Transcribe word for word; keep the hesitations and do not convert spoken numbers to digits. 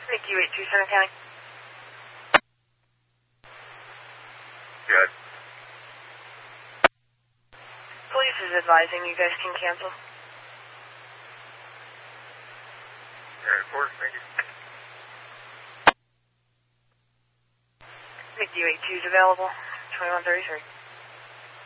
Mickey eight two seven County. Good. Police is advising you guys can cancel. Yeah, of course, thank you. Mickey eight two is available. twenty-one thirty-three.